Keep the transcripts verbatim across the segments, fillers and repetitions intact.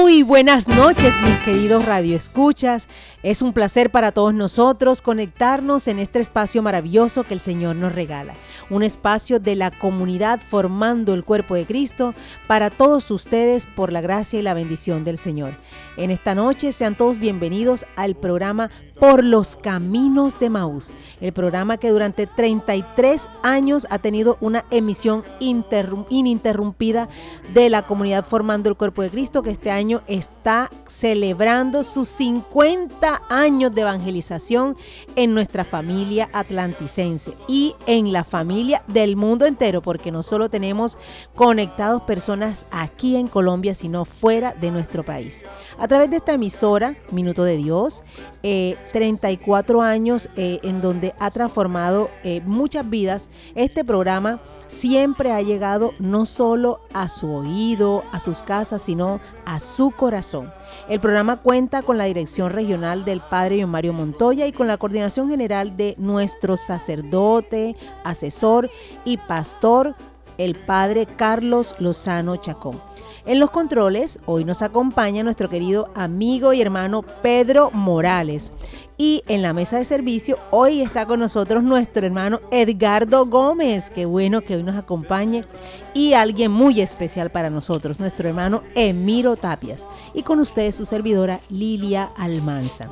Muy buenas noches, mis queridos radioescuchas. Es un placer para todos nosotros conectarnos en este espacio maravilloso que el Señor nos regala. Un espacio de la comunidad formando el cuerpo de Cristo para todos ustedes por la gracia y la bendición del Señor. En esta noche sean todos bienvenidos al programa Por los Caminos de Emaús, el programa que durante treinta y tres años ha tenido una emisión interrum- ininterrumpida de la comunidad formando el cuerpo de Cristo, que este año está celebrando sus cincuenta años de evangelización en nuestra familia atlanticense y en la familia del mundo entero, porque no solo tenemos conectados personas aquí en Colombia, sino fuera de nuestro país. A través de esta emisora, Minuto de Dios, eh, treinta y cuatro años eh, en donde ha transformado eh, muchas vidas, este programa siempre ha llegado no solo a su oído, a sus casas, sino a su corazón. El programa cuenta con la dirección regional del Padre John Mario Montoya y con la coordinación general de nuestro sacerdote, asesor y pastor, el Padre Carlos Lozano Chacón. En los controles, hoy nos acompaña nuestro querido amigo y hermano Pedro Morales. Y en la mesa de servicio, hoy está con nosotros nuestro hermano Edgardo Gómez. Qué bueno que hoy nos acompañe. Y alguien muy especial para nosotros, nuestro hermano Emiro Tapias. Y con ustedes su servidora Lilia Almanza.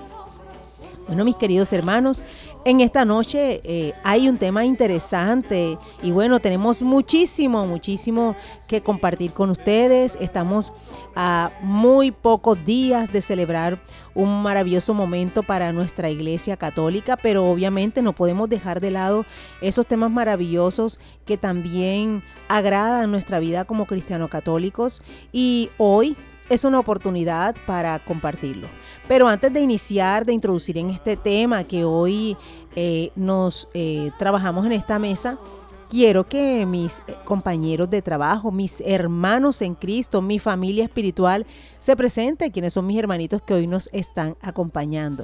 Bueno, mis queridos hermanos, en esta noche eh, hay un tema interesante y bueno, tenemos muchísimo, muchísimo que compartir con ustedes. Estamos a muy pocos días de celebrar un maravilloso momento para nuestra Iglesia Católica, pero obviamente no podemos dejar de lado esos temas maravillosos que también agradan nuestra vida como cristianos católicos, y hoy es una oportunidad para compartirlo. Pero antes de iniciar, de introducir en este tema que hoy eh, nos eh, trabajamos en esta mesa, quiero que mis compañeros de trabajo, mis hermanos en Cristo, mi familia espiritual, se presenten, quienes son mis hermanitos que hoy nos están acompañando.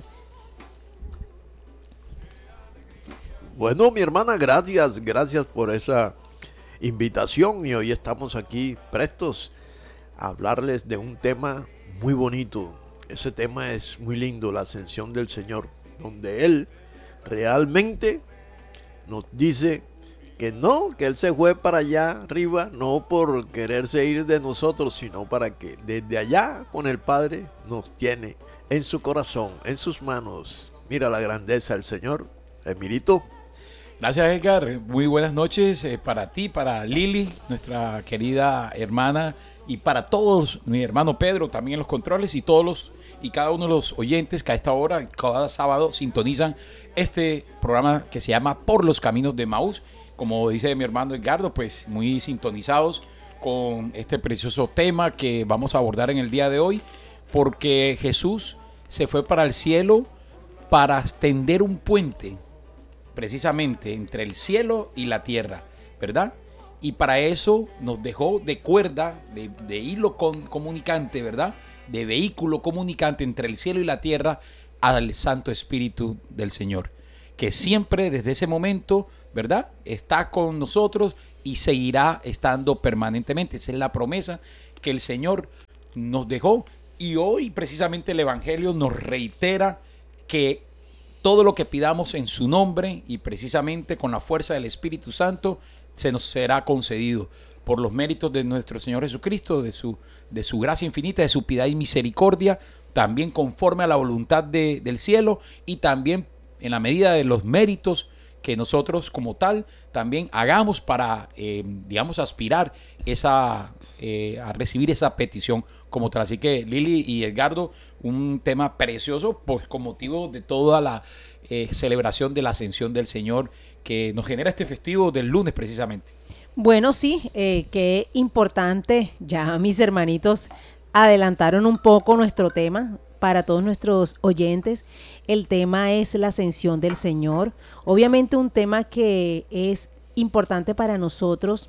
Bueno, mi hermana, gracias, gracias por esa invitación, y hoy estamos aquí prestos a hablarles de un tema muy bonito. Ese tema es muy lindo, la ascensión del Señor, donde Él realmente nos dice que no, que Él se fue para allá arriba, no por quererse ir de nosotros, sino para que desde allá con el Padre nos tiene en su corazón, en sus manos. Mira la grandeza del Señor. Emirito. Gracias, Edgar. Muy buenas noches eh, para ti, para Lili, nuestra querida hermana, y para todos, mi hermano Pedro, también en los controles, y todos los y cada uno de los oyentes que a esta hora, cada sábado, sintonizan este programa que se llama Por los Caminos de Emaús. Como dice mi hermano Edgardo, pues muy sintonizados con este precioso tema que vamos a abordar en el día de hoy, porque Jesús se fue para el cielo para extender un puente, precisamente entre el cielo y la tierra, ¿verdad? Y para eso nos dejó de cuerda, de, de hilo con, comunicante, ¿verdad? De vehículo comunicante entre el cielo y la tierra al Santo Espíritu del Señor, que siempre desde ese momento, ¿verdad?, está con nosotros y seguirá estando permanentemente. Esa es la promesa que el Señor nos dejó, y hoy precisamente el Evangelio nos reitera que todo lo que pidamos en su nombre y precisamente con la fuerza del Espíritu Santo se nos será concedido por los méritos de nuestro Señor Jesucristo, de su, de su gracia infinita, de su piedad y misericordia, también conforme a la voluntad de, del cielo, y también en la medida de los méritos que nosotros como tal también hagamos para, eh, digamos, aspirar esa, eh, a recibir esa petición como tal. Así que Lili y Edgardo, un tema precioso pues con motivo de toda la eh, celebración de la ascensión del Señor que nos genera este festivo del lunes precisamente. Bueno, sí, eh, qué importante. Ya mis hermanitos adelantaron un poco nuestro tema para todos nuestros oyentes. El tema es la ascensión del Señor. Obviamente un tema que es importante para nosotros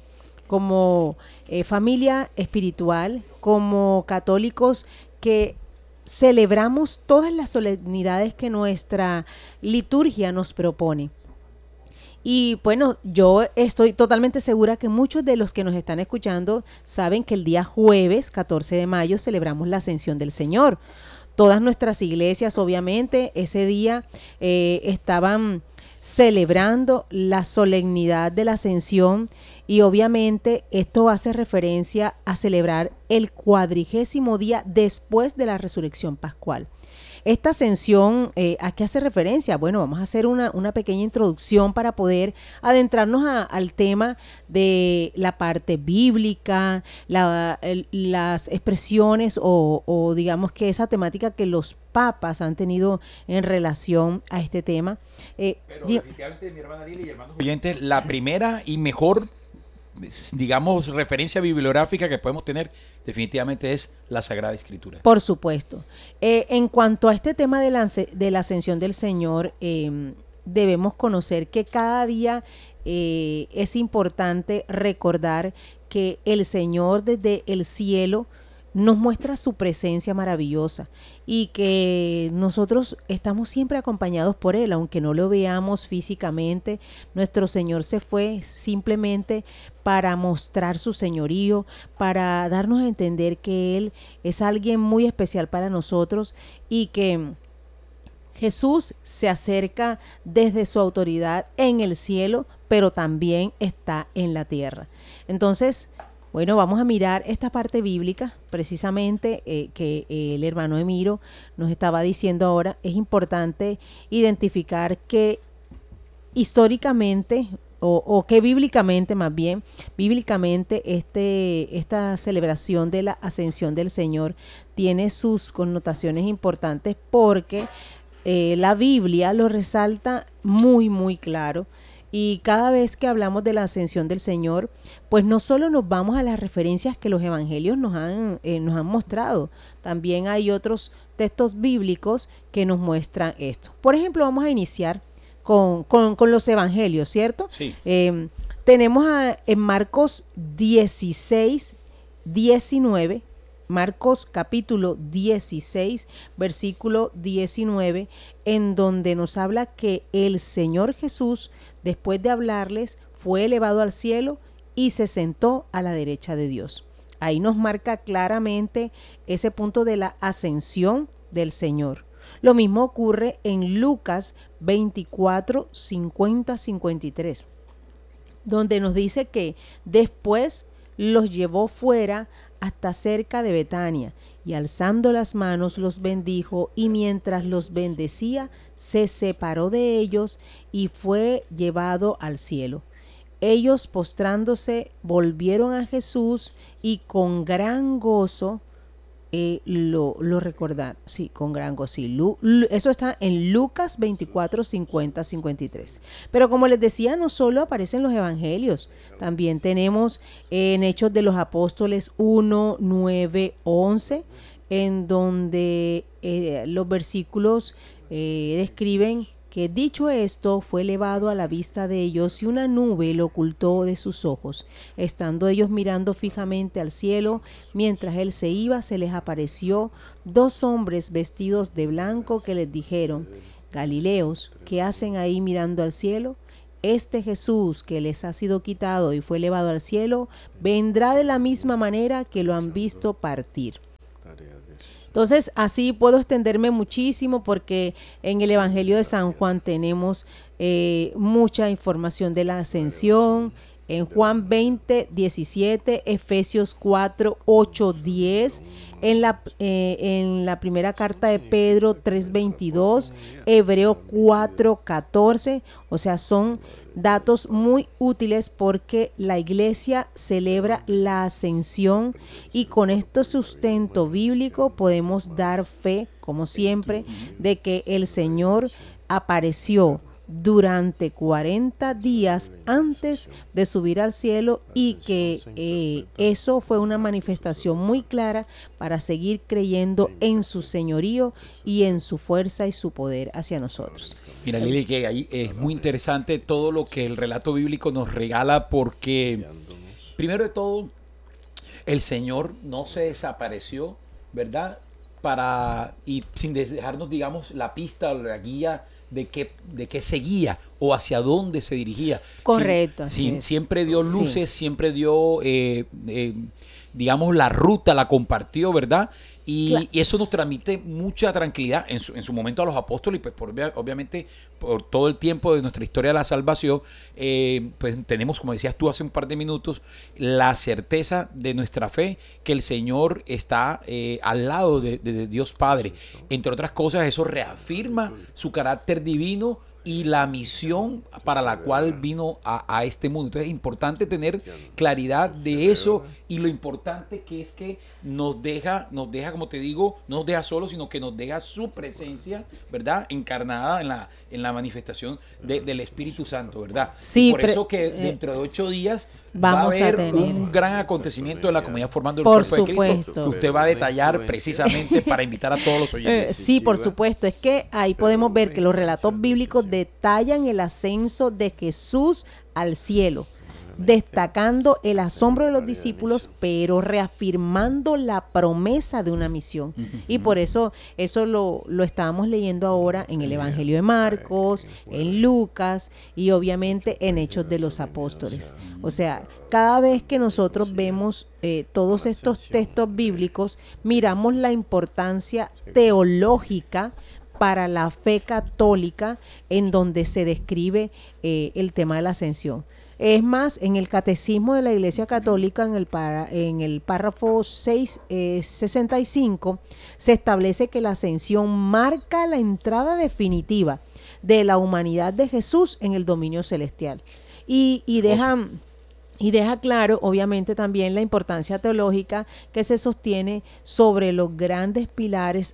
como eh, familia espiritual, como católicos que celebramos todas las solemnidades que nuestra liturgia nos propone. Y bueno, yo estoy totalmente segura que muchos de los que nos están escuchando saben que el día jueves catorce de mayo celebramos la Ascensión del Señor. Todas nuestras iglesias, obviamente, ese día eh, estaban celebrando la solemnidad de la Ascensión, y obviamente esto hace referencia a celebrar el cuadrigésimo día después de la resurrección pascual. Esta ascensión, eh, ¿a qué hace referencia? Bueno, vamos a hacer una, una pequeña introducción para poder adentrarnos a, al tema de la parte bíblica, la, el, las expresiones o, o digamos que esa temática que los papas han tenido en relación a este tema. Eh, Pero definitivamente, mi hermana Lili y hermanos oyentes, la primera y mejor, digamos, referencia bibliográfica que podemos tener definitivamente es la Sagrada Escritura. Por supuesto. Eh, en cuanto a este tema de la, de la ascensión del Señor, eh, debemos conocer que cada día eh, es importante recordar que el Señor desde el cielo nos muestra su presencia maravillosa y que nosotros estamos siempre acompañados por Él, aunque no lo veamos físicamente. Nuestro Señor se fue simplemente para mostrar su señorío, para darnos a entender que Él es alguien muy especial para nosotros y que Jesús se acerca desde su autoridad en el cielo, pero también está en la tierra. Entonces, bueno, vamos a mirar esta parte bíblica, precisamente eh, que eh, el hermano Emiro nos estaba diciendo ahora. Es importante identificar que históricamente, o, o que bíblicamente más bien, bíblicamente este, esta celebración de la ascensión del Señor tiene sus connotaciones importantes porque eh, la Biblia lo resalta muy, muy claro. Y cada vez que hablamos de la ascensión del Señor, pues no solo nos vamos a las referencias que los evangelios nos han, eh, nos han mostrado, también hay otros textos bíblicos que nos muestran esto. Por ejemplo, vamos a iniciar con, con, con los evangelios, ¿cierto? Sí. Eh, tenemos a, en Marcos dieciséis, diecinueve, Marcos capítulo dieciséis, versículo diecinueve, en donde nos habla que el Señor Jesús, después de hablarles, fue elevado al cielo y se sentó a la derecha de Dios. Ahí nos marca claramente ese punto de la ascensión del Señor. Lo mismo ocurre en Lucas veinticuatro, cincuenta, cincuenta y tres, donde nos dice que después los llevó fuera hasta cerca de Betania, y alzando las manos los bendijo, y mientras los bendecía se separó de ellos y fue llevado al cielo. Ellos, postrándose, volvieron a Jesús y con gran gozo eh, lo, lo recordaron. Sí, con gran gozo. Sí, Lu, Lu, eso está en Lucas veinticuatro, cincuenta, cincuenta y tres. Pero como les decía, no solo aparecen los evangelios, también tenemos eh, en Hechos de los Apóstoles uno, nueve, once, en donde eh, los versículos eh, describen que dicho esto fue elevado a la vista de ellos y una nube lo ocultó de sus ojos. Estando ellos mirando fijamente al cielo, mientras él se iba, se les apareció dos hombres vestidos de blanco que les dijeron: Galileos, ¿qué hacen ahí mirando al cielo? Este Jesús que les ha sido quitado y fue elevado al cielo, vendrá de la misma manera que lo han visto partir. Entonces, así puedo extenderme muchísimo porque en el Evangelio de San Juan tenemos eh, mucha información de la ascensión. En Juan veinte, diecisiete, Efesios cuatro, ocho, diez, en la, eh, en la primera carta de Pedro tres, veintidós, Hebreo cuatro, catorce, o sea, son datos muy útiles porque la iglesia celebra la ascensión y con este sustento bíblico podemos dar fe, como siempre, de que el Señor apareció durante cuarenta días antes de subir al cielo y que eh, eso fue una manifestación muy clara para seguir creyendo en su señorío y en su fuerza y su poder hacia nosotros. Mira, Lili, que ahí es muy interesante todo lo que el relato bíblico nos regala porque, primero de todo, el Señor no se desapareció, ¿verdad? Para, y sin dejarnos, digamos, la pista o la guía de qué, de qué seguía o hacia dónde se dirigía. Correcto. Sí, así sí, es. siempre dio luces, Sí. siempre dio, eh, eh, digamos, la ruta, la compartió, ¿verdad? Y, Cla- y eso nos transmite mucha tranquilidad en su, en su momento a los apóstoles, y pues por, obvia- obviamente por todo el tiempo de nuestra historia de la salvación, eh, pues tenemos, como decías tú hace un par de minutos, la certeza de nuestra fe que el Señor está eh, al lado de, de- de Dios Padre. Entre otras cosas, eso reafirma su carácter divino y la misión para la cual vino a, a este mundo. Entonces es importante tener claridad de eso, y lo importante que es que nos deja, nos deja, como te digo, no nos deja solos, sino que nos deja su presencia, ¿verdad? Encarnada en la, en la manifestación de- del Espíritu Santo, ¿verdad? Sí, Y por pre- eso que eh, dentro de ocho días vamos a va a haber tener- un gran acontecimiento de la comunidad formando el Por cuerpo de Cristo, supuesto. que usted va a detallar precisamente para invitar a todos los Eh, oyentes. sí, por supuesto. Es que ahí podemos ver que los relatos bíblicos detallan el ascenso de Jesús al cielo, destacando el asombro de los discípulos, pero reafirmando la promesa de una misión. Y por eso, eso lo, lo estábamos leyendo ahora en el Evangelio de Marcos, en Lucas y obviamente en Hechos de los Apóstoles. O sea, cada vez que nosotros vemos eh, todos estos textos bíblicos, miramos la importancia teológica para la fe católica en donde se describe eh, el tema de la ascensión. Es más, en el Catecismo de la Iglesia Católica, en el, para, en el párrafo seiscientos sesenta y cinco, se establece que la ascensión marca la entrada definitiva de la humanidad de Jesús en el dominio celestial. Y, y deja... Y deja claro, obviamente, también la importancia teológica que se sostiene sobre los grandes pilares,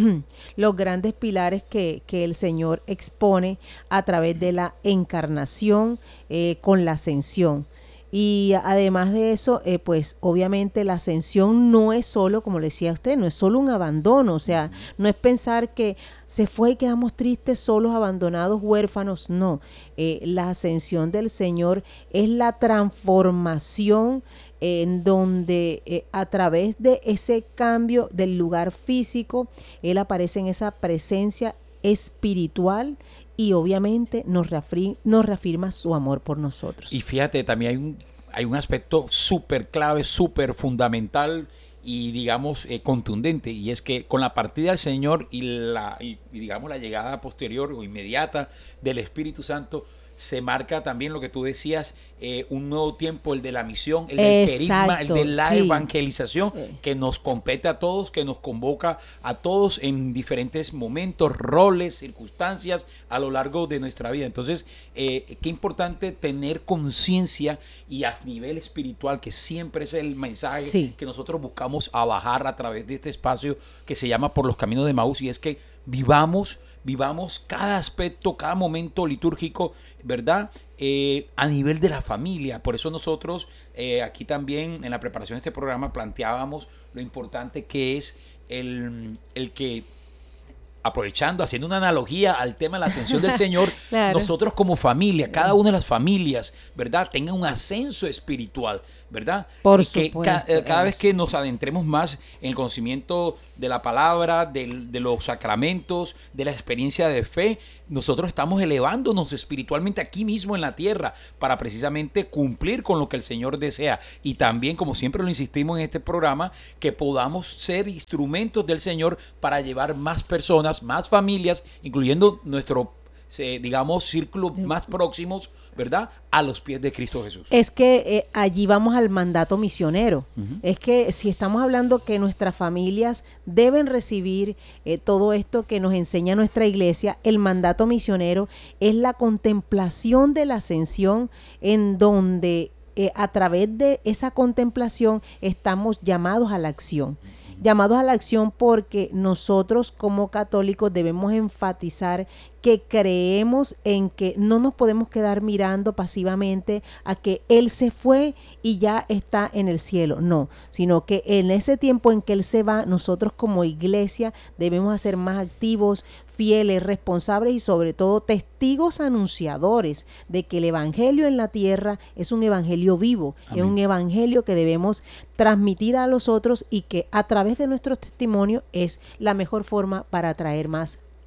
los grandes pilares que, que el Señor expone a través de la encarnación eh, con la ascensión. Y además de eso, eh, pues obviamente la ascensión no es solo, como le decía usted, no es solo un abandono, o sea, no es pensar que se fue y quedamos tristes, solos, abandonados, huérfanos, no. Eh, la ascensión del Señor es la transformación eh, en donde eh, a través de ese cambio del lugar físico, Él aparece en esa presencia espiritual y obviamente nos, reafirma, nos reafirma su amor por nosotros. Y fíjate, también hay un, hay un aspecto súper clave, súper fundamental y digamos eh, contundente, y es que con la partida del Señor y, la, y, y digamos la llegada posterior o inmediata del Espíritu Santo, se marca también lo que tú decías, eh, un nuevo tiempo, el de la misión, el del querigma, el de la sí. evangelización, que nos compete a todos, que nos convoca a todos en diferentes momentos, roles, circunstancias a lo largo de nuestra vida. Entonces, eh, qué importante tener conciencia y a nivel espiritual, que siempre es el mensaje sí. que nosotros buscamos a bajar a través de este espacio que se llama Por los Caminos de Maús, y es que vivamos vivamos cada aspecto, cada momento litúrgico, ¿verdad? Eh, a nivel de la familia. Por eso nosotros eh, aquí también en la preparación de este programa planteábamos lo importante que es el, el que, aprovechando, haciendo una analogía al tema de la ascensión del Señor, claro. Nosotros como familia, cada una de las familias, ¿verdad? Tengan un ascenso espiritual, ¿verdad? Por y que supuesto. Ca cada vez que nos adentremos más en el conocimiento de la palabra, de, de los sacramentos, de la experiencia de fe, nosotros estamos elevándonos espiritualmente aquí mismo en la tierra para precisamente cumplir con lo que el Señor desea. Y también, como siempre lo insistimos en este programa, que podamos ser instrumentos del Señor para llevar más personas, más familias, incluyendo nuestro, eh, digamos, círculo más próximos, ¿verdad?, a los pies de Cristo Jesús. Es que eh, allí vamos al mandato misionero. Uh-huh. Es que si estamos hablando que nuestras familias deben recibir eh, todo esto que nos enseña nuestra iglesia, el mandato misionero es la contemplación de la ascensión, en donde eh, a través de esa contemplación estamos llamados a la acción. Llamados a la acción porque nosotros como católicos debemos enfatizar que creemos en que no nos podemos quedar mirando pasivamente a que Él se fue y ya está en el cielo, no, sino que en ese tiempo en que Él se va, nosotros como iglesia debemos ser más activos, fieles, responsables y sobre todo testigos anunciadores de que el evangelio en la tierra es un evangelio vivo, Amén. Es un evangelio que debemos transmitir a los otros y que a través de nuestro testimonio es la mejor forma para atraer más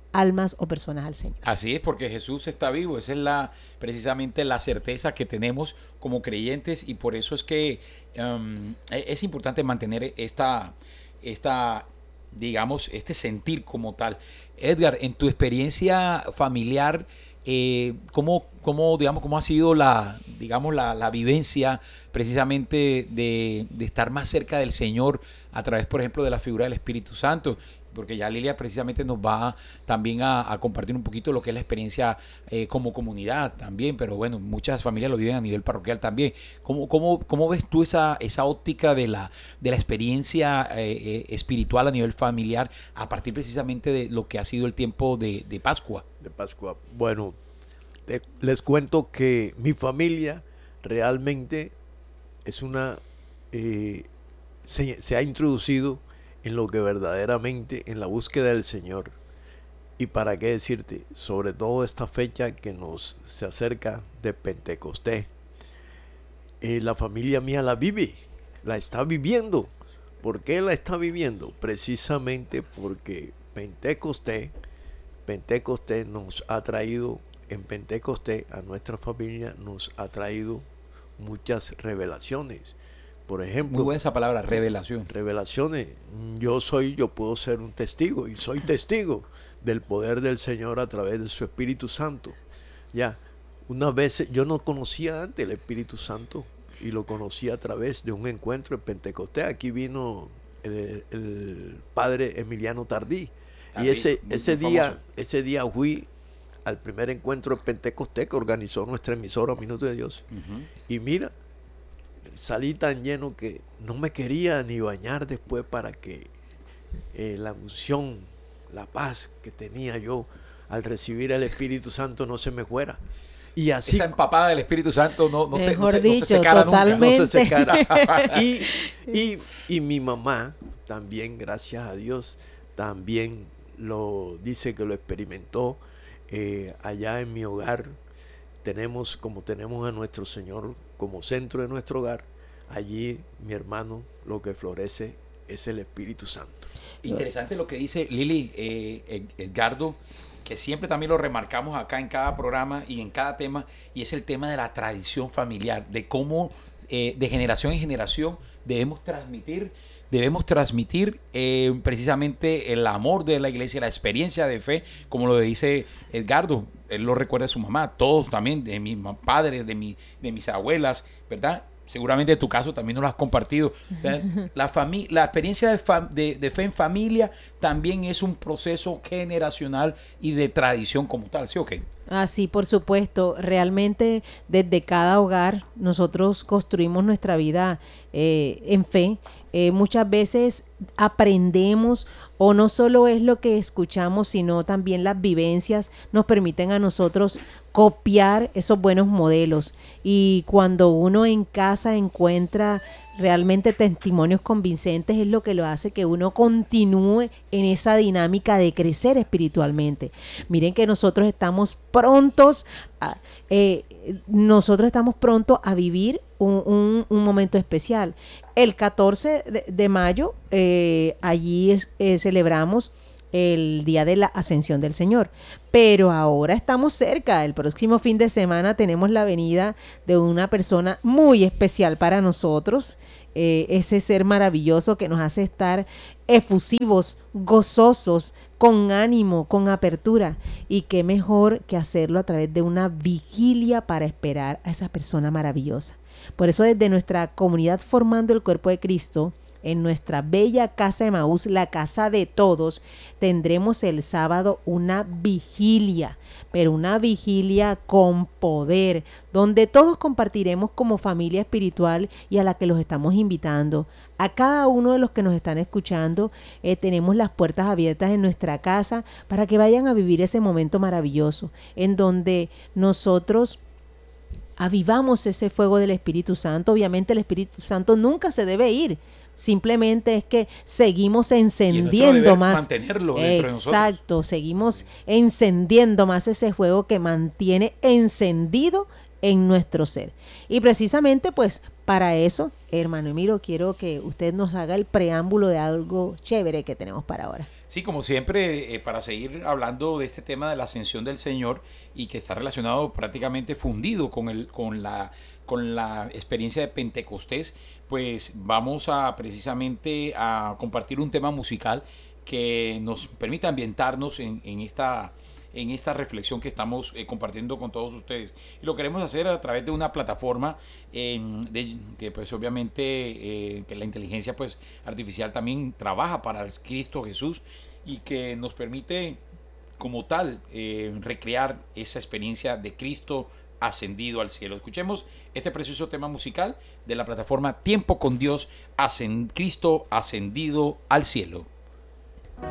almas o personas al Señor. Así es, porque Jesús está vivo. Esa es la precisamente la certeza que tenemos como creyentes, y por eso es que um, es importante mantener esta, esta, digamos, este sentir como tal. Edgar, en tu experiencia familiar, eh, ¿cómo, cómo, digamos, cómo ha sido la, digamos, la, la vivencia precisamente de, de estar más cerca del Señor a través, por ejemplo, de la figura del Espíritu Santo? Porque ya Lilia precisamente nos va también a, a compartir un poquito lo que es la experiencia eh, como comunidad también, pero bueno, muchas familias lo viven a nivel parroquial también. ¿Cómo, cómo, cómo ves tú esa, esa óptica de la, de la experiencia eh, eh, espiritual a nivel familiar a partir precisamente de lo que ha sido el tiempo de, de Pascua? De Pascua. Bueno, te- les cuento que mi familia realmente es una... eh, se, se ha introducido en lo que verdaderamente, en la búsqueda del Señor. Y para qué decirte, sobre todo esta fecha que nos se acerca de Pentecostés, eh, la familia mía la vive, la está viviendo. ¿Por qué la está viviendo? Precisamente porque Pentecostés, Pentecostés nos ha traído, en Pentecostés a nuestra familia nos ha traído muchas revelaciones. Por ejemplo, Muy buena esa palabra, revelación. revelaciones. Yo soy, yo puedo ser un testigo y soy testigo del poder del Señor a través de su Espíritu Santo. Ya, una vez yo no conocía antes el Espíritu Santo y lo conocí a través de un encuentro en Pentecostés. Aquí vino el, el padre Emiliano Tardí. Tardí, Y ese, muy- ese muy día, famoso. ese día fui al primer encuentro en Pentecostés que organizó nuestra emisora Minuto de Dios. Ujú. Y mira, salí tan lleno que no me quería ni bañar después para que eh, la unción, la paz que tenía yo al recibir el Espíritu Santo no se me fuera. Y así Esa empapada del Espíritu Santo no, no, se, no, Mejor se, no se dicho, secara nunca. totalmente. no se secara. Y, y, y mi mamá también, gracias a Dios, también lo dice que lo experimentó eh, allá en mi hogar. Tenemos, como tenemos a nuestro Señor como centro de nuestro hogar, allí, mi hermano, lo que florece es el Espíritu Santo. Interesante lo que dice Lili, eh, Edgardo, que siempre también lo remarcamos acá en cada programa y en cada tema, y es el tema de la tradición familiar, de cómo eh, de generación en generación debemos transmitir, debemos transmitir eh, precisamente el amor de la iglesia, la experiencia de fe, como lo dice Edgardo. Él lo recuerda de su mamá, todos también, de mis padres, de, mi, de mis abuelas, ¿verdad? Seguramente en tu caso también nos lo has compartido. O sea, la, fami- la experiencia de, fam- de, de fe en familia también es un proceso generacional y de tradición como tal, ¿sí o qué? Ah, sí, por supuesto. Realmente desde cada hogar nosotros construimos nuestra vida eh, en fe. Eh, muchas veces aprendemos, o no solo es lo que escuchamos, sino también las vivencias nos permiten a nosotros copiar esos buenos modelos. Y cuando uno en casa encuentra realmente testimonios convincentes, es lo que lo hace que uno continúe en esa dinámica de crecer espiritualmente. Miren que nosotros estamos prontos a, eh, nosotros estamos prontos a vivir un, un, un momento especial. El catorce de, de mayo, eh, allí es, eh, celebramos el día de la ascensión del Señor, pero ahora estamos cerca. El próximo fin de semana tenemos la venida de una persona muy especial para nosotros, eh, ese ser maravilloso que nos hace estar efusivos, gozosos, con ánimo, con apertura, y qué mejor que hacerlo a través de una vigilia para esperar a esa persona maravillosa. Por eso desde nuestra comunidad Formando el Cuerpo de Cristo, en nuestra bella casa de Emaús, la casa de todos, tendremos el sábado una vigilia, pero una vigilia con poder, donde todos compartiremos como familia espiritual y a la que los estamos invitando. A cada uno de los que nos están escuchando, eh, tenemos las puertas abiertas en nuestra casa para que vayan a vivir ese momento maravilloso, en donde nosotros avivamos ese fuego del Espíritu Santo. Obviamente el Espíritu Santo nunca se debe ir. Simplemente es que seguimos encendiendo más. Mantenerlo dentro de nosotros. Exacto, seguimos encendiendo más ese fuego que mantiene encendido en nuestro ser. Y precisamente pues Para eso, hermano Emiro, quiero que usted nos haga el preámbulo de algo chévere que tenemos para ahora. Sí, como siempre, eh, para seguir hablando de este tema de la ascensión del Señor y que está relacionado prácticamente fundido con, el, con, la, con la experiencia de Pentecostés, pues vamos a precisamente a compartir un tema musical que nos permita ambientarnos en, en esta... en esta reflexión que estamos eh, compartiendo con todos ustedes. Y lo queremos hacer a través de una plataforma eh, de, que pues obviamente eh, que la inteligencia pues artificial también trabaja para el Cristo Jesús y que nos permite como tal eh, recrear esa experiencia de Cristo ascendido al cielo. Escuchemos este precioso tema musical de la plataforma Tiempo con Dios, ascend- Cristo ascendido al cielo.